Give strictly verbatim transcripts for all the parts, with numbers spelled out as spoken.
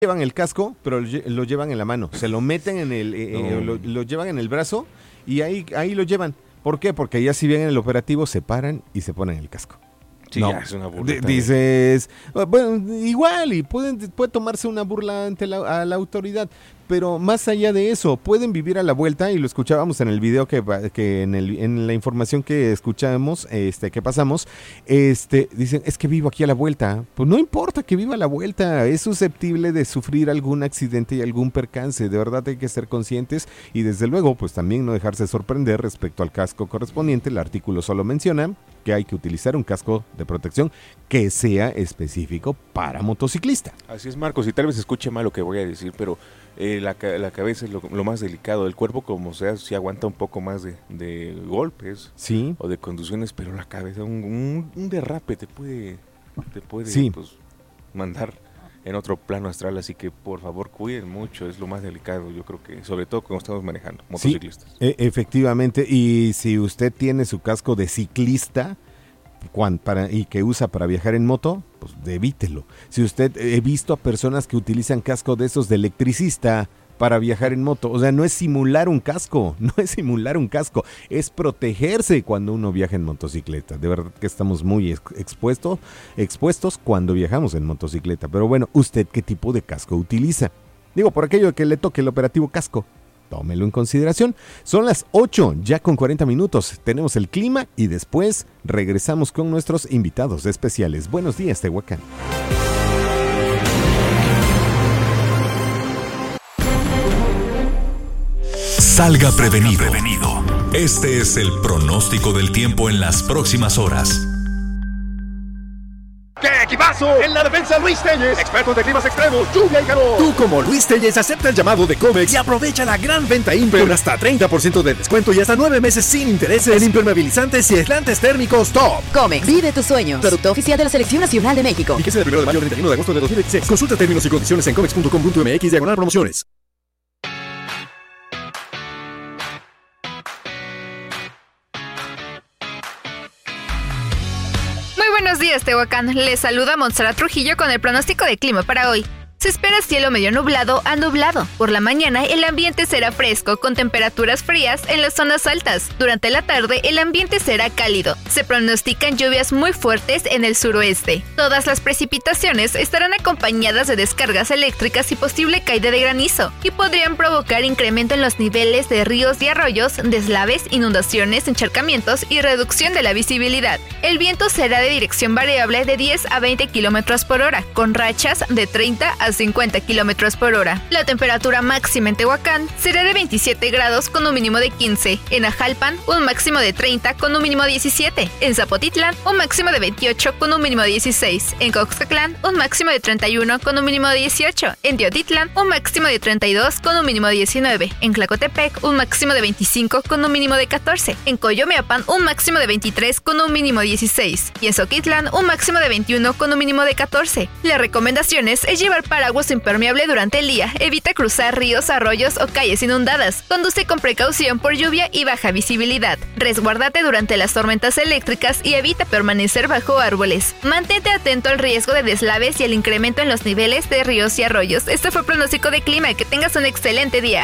llevan el casco, pero lo llevan en la mano. Se lo meten en el, eh, no. eh, lo, lo llevan en el brazo y ahí, ahí lo llevan. ¿Por qué? Porque ya si bien en el operativo se paran y se ponen el casco. Sí, no. Ya es una burla. D- dices, bueno, igual, y pueden, puede tomarse una burla ante la, a la autoridad, pero más allá de eso, pueden vivir a la vuelta, y lo escuchábamos en el video que, que en, el, en la información que escuchamos, este, que pasamos, este, dicen, es que vivo aquí a la vuelta. Pues no importa que viva a la vuelta, es susceptible de sufrir algún accidente y algún percance. De verdad hay que ser conscientes y desde luego, pues también no dejarse sorprender respecto al casco correspondiente. El artículo solo menciona que hay que utilizar un casco de protección que sea específico para motociclista. Así es, Marcos, y tal vez escuche mal lo que voy a decir, pero eh, la, la cabeza es lo, lo más delicado. El cuerpo, como sea, sí aguanta un poco más de, de golpes, sí, o de contusiones, pero la cabeza, un, un, un derrape te puede, te puede sí. pues, mandar en otro plano astral, así que por favor cuiden mucho, es lo más delicado, yo creo que, sobre todo cuando estamos manejando, motociclistas. Sí, e- efectivamente, y si usted tiene su casco de ciclista cuan, para, y que usa para viajar en moto, pues evítelo. Si usted, he visto a personas que utilizan casco de esos de electricista para viajar en moto, o sea, no es simular un casco, no es simular un casco, es protegerse cuando uno viaja en motocicleta. De verdad que estamos muy ex- expuestos, expuestos cuando viajamos en motocicleta. Pero bueno, ¿usted qué tipo de casco utiliza? Digo, por aquello de que le toque el operativo casco, tómelo en consideración. Son las ocho, ya con cuarenta minutos, tenemos el clima y después regresamos con nuestros invitados especiales. Buenos días, Tehuacán. Salga prevenido. prevenido. Este es el pronóstico del tiempo en las próximas horas. ¡Qué equipazo! En la defensa, Luis Telles, expertos de climas extremos, lluvia y calor. Tú, como Luis Telles, acepta el llamado de Comex y aprovecha la gran venta Imper con hasta treinta por ciento de descuento y hasta nueve meses sin intereses en impermeabilizantes y aislantes térmicos top. Comex, vive tus sueños. Producto oficial de la Selección Nacional de México. Fíjese del primero de mayo al treinta y uno de agosto de dos mil dieciséis. Consulta términos y condiciones en comex punto com punto m x diagonal promociones. Buenos días, Tehuacán. Les saluda Montserrat Trujillo con el pronóstico de clima para hoy. Se espera cielo medio nublado a nublado. Por la mañana el ambiente será fresco con temperaturas frías en las zonas altas. Durante la tarde el ambiente será cálido. Se pronostican lluvias muy fuertes en el suroeste. Todas las precipitaciones estarán acompañadas de descargas eléctricas y posible caída de granizo, y podrían provocar incremento en los niveles de ríos y arroyos, deslaves, inundaciones, encharcamientos y reducción de la visibilidad. El viento será de dirección variable de diez a veinte kilómetros por hora, con rachas de treinta a cincuenta kilómetros por hora. La temperatura máxima en Tehuacán será de veintisiete grados con un mínimo de quince. En Ajalpan, un máximo de treinta con un mínimo de diecisiete. En Zapotitlán, un máximo de veintiocho con un mínimo de dieciséis. En Coxcaclán, un máximo de treinta y uno con un mínimo de dieciocho. En Teotitlán, un máximo de treinta y dos con un mínimo de diecinueve. En Tlacotepec, un máximo de veinticinco con un mínimo de catorce. En Coyomeapan, un máximo de veintitrés con un mínimo de dieciséis. Y en Zoquitlán, un máximo de veintiuno con un mínimo de catorce. Las recomendaciones es llevar paraguas impermeable durante el día. Evita cruzar ríos, arroyos o calles inundadas. Conduce con precaución por lluvia y baja visibilidad. Resguárdate durante las tormentas eléctricas y evita permanecer bajo árboles. Mantente atento al riesgo de deslaves y el incremento en los niveles de ríos y arroyos. Este fue el pronóstico de clima. Que tengas un excelente día.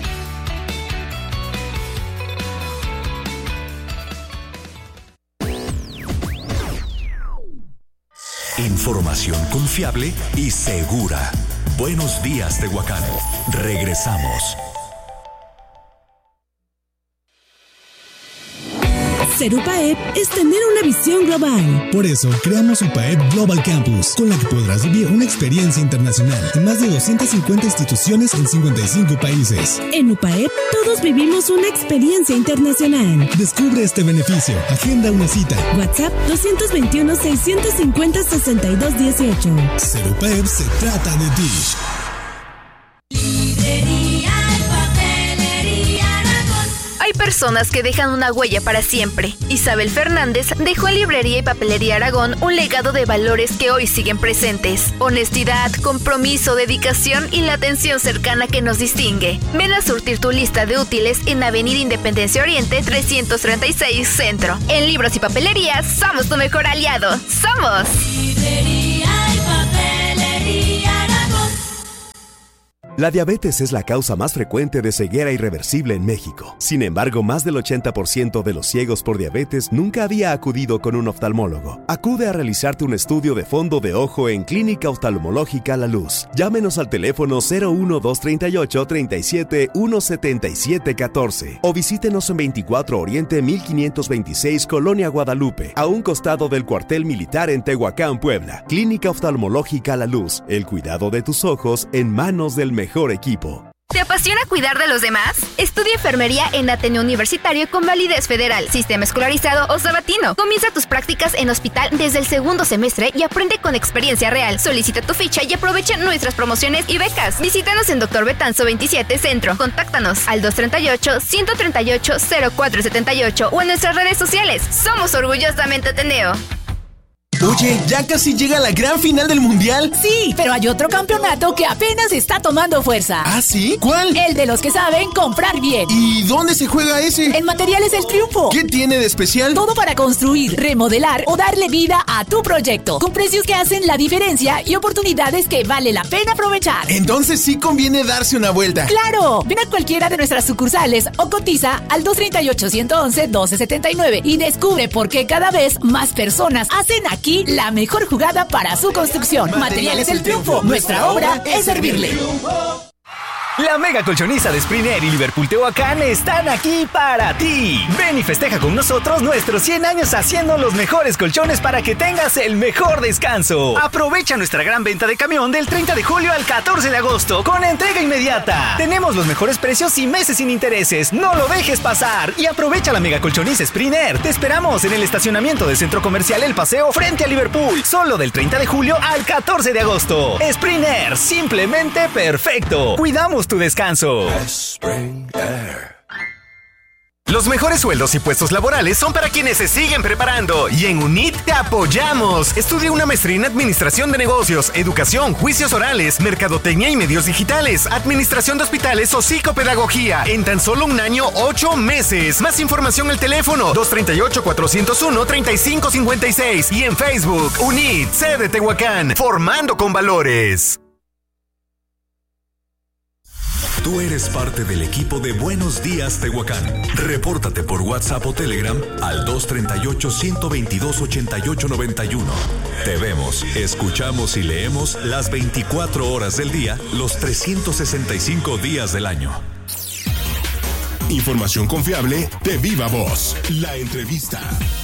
Información confiable y segura. Buenos días, Tehuacán. Regresamos. Ser UPAEP es tener una visión global. Por eso, creamos UPAEP Global Campus, con la que podrás vivir una experiencia internacional en más de doscientas cincuenta instituciones en cincuenta y cinco países. En UPAEP, todos vivimos una experiencia internacional. Descubre este beneficio. Agenda una cita. WhatsApp dos dos uno, seis cinco cero, seis dos uno ocho. Ser UPAEP se trata de ti. Hay personas que dejan una huella para siempre. Isabel Fernández dejó en Librería y Papelería Aragón un legado de valores que hoy siguen presentes. Honestidad, compromiso, dedicación y la atención cercana que nos distingue. Ven a surtir tu lista de útiles en Avenida Independencia Oriente trescientos treinta y seis Centro. En Libros y Papelerías somos tu mejor aliado. ¡Somos! La diabetes es la causa más frecuente de ceguera irreversible en México. Sin embargo, más del ochenta por ciento de los ciegos por diabetes nunca había acudido con un oftalmólogo. Acude a realizarte un estudio de fondo de ojo en Clínica Oftalmológica La Luz. Llámenos al teléfono cero uno dos treinta y ocho, treinta y siete, uno setenta y siete catorce o visítenos en veinticuatro Oriente mil quinientos veintiséis, Colonia Guadalupe, a un costado del cuartel militar en Tehuacán, Puebla. Clínica Oftalmológica La Luz. El cuidado de tus ojos en manos del mejor equipo. ¿Te apasiona cuidar de los demás? Estudia enfermería en Ateneo Universitario con validez federal, sistema escolarizado o sabatino. Comienza tus prácticas en hospital desde el segundo semestre y aprende con experiencia real. Solicita tu ficha y aprovecha nuestras promociones y becas. Visítanos en Doctor Betanzo veintisiete Centro. Contáctanos al dos treinta y ocho, ciento treinta y ocho, cero cuatro setenta y ocho o en nuestras redes sociales. Somos orgullosamente Ateneo. Oye, ¿ya casi llega la gran final del Mundial? Sí, pero hay otro campeonato que apenas está tomando fuerza. ¿Ah, sí? ¿Cuál? El de los que saben comprar bien. ¿Y dónde se juega ese? En Materiales El Triunfo. ¿Qué tiene de especial? Todo para construir, remodelar o darle vida a tu proyecto. Con precios que hacen la diferencia y oportunidades que vale la pena aprovechar. Entonces sí conviene darse una vuelta. ¡Claro! Ven a cualquiera de nuestras sucursales o cotiza al dos treinta y ocho, ciento once, doce setenta y nueve y descubre por qué cada vez más personas hacen aquí la mejor jugada para su construcción. Materiales El Triunfo. Nuestra obra es servirle. La mega colchoniza de Spring Air y Liverpool Tehuacán están aquí para ti. Ven y festeja con nosotros nuestros cien años haciendo los mejores colchones para que tengas el mejor descanso. Aprovecha nuestra gran venta de camión del treinta de julio al catorce de agosto con entrega inmediata. Tenemos los mejores precios y meses sin intereses. No lo dejes pasar y aprovecha la mega colchoniza Spring Air. Te esperamos en el estacionamiento del Centro Comercial El Paseo frente a Liverpool. Solo del treinta de julio al catorce de agosto. Spring Air, simplemente perfecto. Cuidamos tu descanso. Spring Air. Los mejores sueldos y puestos laborales son para quienes se siguen preparando y en UNIT te apoyamos. Estudia una maestría en Administración de Negocios, Educación, Juicios Orales, Mercadotecnia y Medios Digitales, Administración de Hospitales o Psicopedagogía en tan solo un año, ocho meses. Más información al teléfono dos treinta y ocho, cuatrocientos uno, treinta y cinco cincuenta y seis y en Facebook UNIT, sede Tehuacán, formando con valores. Tú eres parte del equipo de Buenos Días Tehuacán. Repórtate por WhatsApp o Telegram al dos treinta y ocho, ciento veintidós, ochenta y ocho noventa y uno. Te vemos, escuchamos y leemos las veinticuatro horas del día, los trescientos sesenta y cinco días del año. Información confiable de viva voz. La entrevista.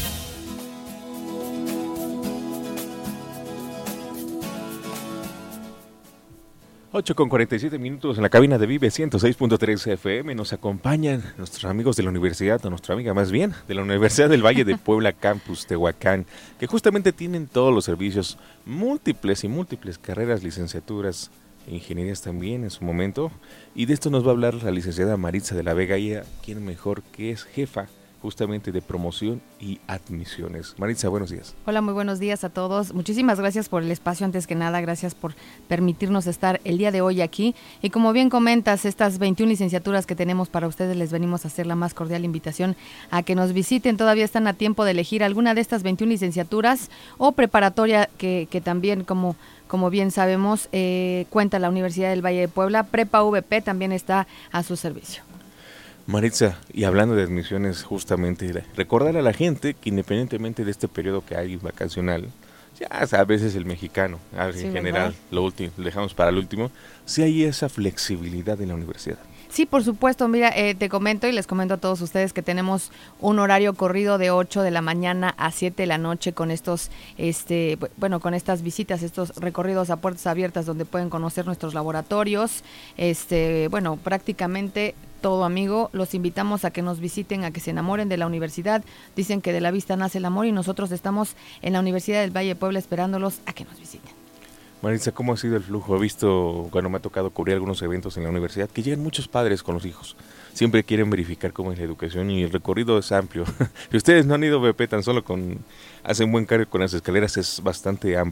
ocho con cuarenta y siete minutos en la cabina de Vive ciento seis punto tres F M. Nos acompañan nuestros amigos de la universidad, o nuestra amiga más bien, de la Universidad del Valle de Puebla, Campus Tehuacán, que justamente tienen todos los servicios, múltiples y múltiples carreras, licenciaturas, ingenierías también en su momento. Y de esto nos va a hablar la licenciada Maritza de la Vega, ella, quien mejor que es jefa justamente de promoción y admisiones. Maritza, buenos días. Hola, muy buenos días a todos. Muchísimas gracias por el espacio, antes que nada, gracias por permitirnos estar el día de hoy aquí. Y como bien comentas, estas veintiuna licenciaturas que tenemos para ustedes, les venimos a hacer la más cordial invitación a que nos visiten. Todavía están a tiempo de elegir alguna de estas veintiuna licenciaturas o preparatoria que, que también, como Como bien sabemos, eh, cuenta la Universidad del Valle de Puebla. Prepa V P también está a su servicio. Maritza, y hablando de admisiones, justamente, recordar a la gente que independientemente de este periodo que hay vacacional, ya a veces el mexicano, en sí, general, ¿verdad? Lo último, lo dejamos para el último, si hay esa flexibilidad en la universidad. Sí, por supuesto. Mira, eh, te comento y les comento a todos ustedes que tenemos un horario corrido de ocho de la mañana a siete de la noche con estos, este, bueno, con estas visitas, estos recorridos a puertas abiertas donde pueden conocer nuestros laboratorios. Este, bueno, prácticamente todo, amigo. Los invitamos a que nos visiten, a que se enamoren de la universidad. Dicen que de la vista nace el amor y nosotros estamos en la Universidad del Valle de Puebla esperándolos a que nos visiten. Maritza, ¿cómo ha sido el flujo? He visto, cuando me ha tocado cubrir algunos eventos en la universidad, que llegan muchos padres con los hijos. Siempre quieren verificar cómo es la educación y el recorrido es amplio. Si ustedes no han ido a V P, tan solo con hacen buen cargo con las escaleras, es bastante amplio.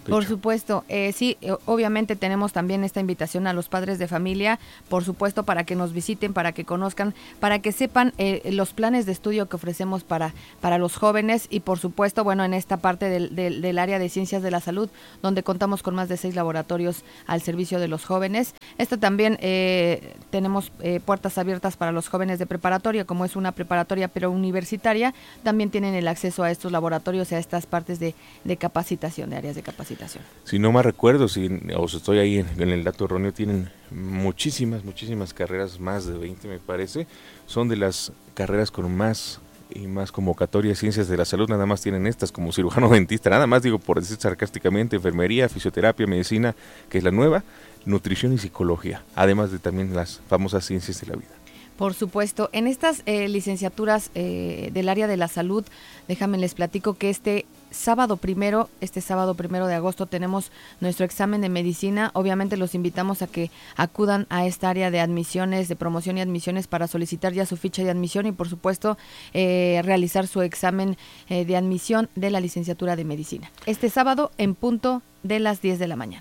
pecho. Por supuesto, eh, sí, eh, obviamente tenemos también esta invitación a los padres de familia, por supuesto, para que nos visiten, para que conozcan, para que sepan eh, los planes de estudio que ofrecemos para, para los jóvenes y, por supuesto, bueno, en esta parte del, del, del área de ciencias de la salud, donde contamos con más de seis laboratorios al servicio de los jóvenes. Esto también eh, tenemos eh, puertas abiertas para los jóvenes de preparatoria, como es una preparatoria pero universitaria, también tienen el acceso a estos laboratorios y a estas partes de, de capacitación, de áreas de capacitación. Si no me recuerdo, si os estoy ahí en, en el dato erróneo, tienen muchísimas, muchísimas carreras, más de veinte me parece, son de las carreras con más y más convocatorias, ciencias de la salud, nada más tienen estas como cirujano dentista, nada más digo por decir sarcásticamente, enfermería, fisioterapia, medicina, que es la nueva, nutrición y psicología, además de también las famosas ciencias de la vida. Por supuesto, en estas eh, licenciaturas eh, del área de la salud, déjame les platico que este sábado primero, este sábado primero de agosto tenemos nuestro examen de medicina. Obviamente los invitamos a que acudan a esta área de admisiones, de promoción y admisiones para solicitar ya su ficha de admisión y por supuesto eh, realizar su examen eh, de admisión de la licenciatura de medicina. Este sábado en punto de las diez de la mañana.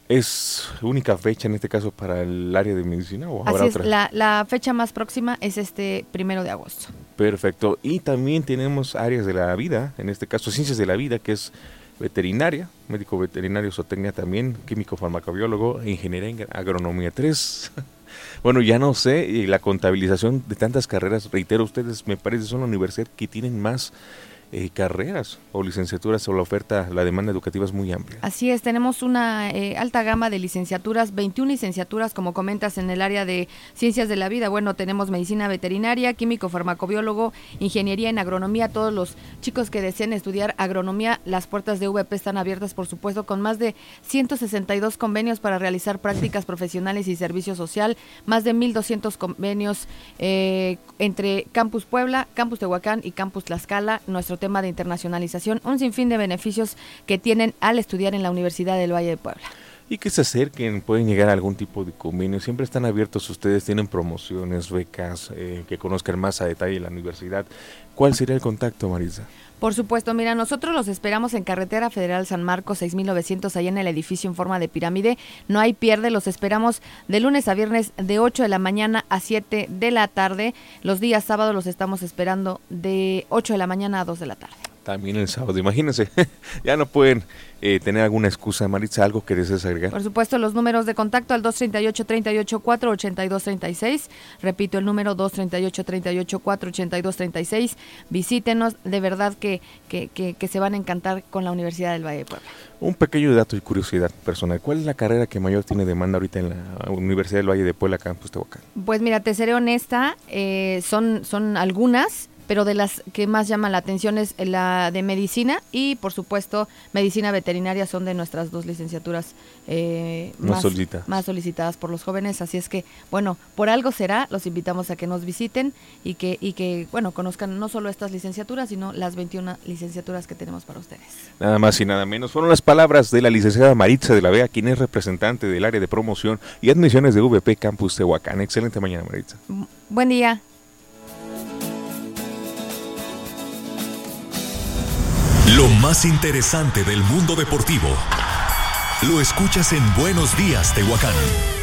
¿Es única fecha en este caso para el área de medicina o habrá Así es, otra? la, la fecha más próxima es este primero de agosto. Perfecto. Y también tenemos áreas de la vida, en este caso ciencias de la vida, que es veterinaria, médico veterinario, zootecnia también, químico farmacobiólogo, ingeniería en agronomía tres. Bueno, ya no sé, y la contabilización de tantas carreras, reitero, ustedes me parece son la universidad que tienen más Eh, carreras o licenciaturas o la oferta, la demanda educativa es muy amplia. Así es, tenemos una eh, alta gama de licenciaturas, veintiuna licenciaturas, como comentas, en el área de ciencias de la vida. Bueno, tenemos medicina veterinaria, químico farmacobiólogo, ingeniería en agronomía. Todos los chicos que deseen estudiar agronomía, las puertas de U V P están abiertas, por supuesto, con más de ciento sesenta y dos convenios para realizar prácticas profesionales y servicio social, más de mil doscientos convenios eh, entre Campus Puebla, Campus Tehuacán y Campus Tlaxcala. Nuestro tema de internacionalización, un sinfín de beneficios que tienen al estudiar en la Universidad del Valle de Puebla. Y que se acerquen, pueden llegar a algún tipo de convenio, siempre están abiertos ustedes, tienen promociones, becas, eh, que conozcan más a detalle la universidad. ¿Cuál sería el contacto, Marisa? Por supuesto, mira, nosotros los esperamos en Carretera Federal San Marcos seis mil novecientos, ahí en el edificio en forma de pirámide. No hay pierde, los esperamos de lunes a viernes de ocho de la mañana a siete de la tarde. Los días sábados los estamos esperando de ocho de la mañana a dos de la tarde. También el sábado, imagínense, ya no pueden eh, tener alguna excusa. Maritza, ¿algo que desees agregar? Por supuesto, los números de contacto al dos treinta y ocho, treinta y ocho, cuatro, ochenta y dos treinta y seis. Repito el número dos treinta y ocho, treinta y ocho, cuatro, ochenta y dos treinta y seis. Visítenos, de verdad que, que, que, que se van a encantar con la Universidad del Valle de Puebla. Un pequeño dato y curiosidad personal. ¿Cuál es la carrera que mayor tiene demanda ahorita en la Universidad del Valle de Puebla, Campus Tehuacán? Pues mira, te seré honesta, eh, son, son algunas, pero de las que más llaman la atención es la de medicina y, por supuesto, medicina veterinaria son de nuestras dos licenciaturas eh, más, más, solicitadas. más solicitadas por los jóvenes. Así es que, bueno, por algo será, los invitamos a que nos visiten y que, y que bueno, conozcan no solo estas licenciaturas, sino las veintiuna licenciaturas que tenemos para ustedes. Nada más y nada menos. Fueron las palabras de la licenciada Maritza de la Vega, quien es representante del área de promoción y admisiones de U V P Campus Tehuacán. Excelente mañana, Maritza. Buen día. Lo más interesante del mundo deportivo lo escuchas en Buenos Días, Tehuacán.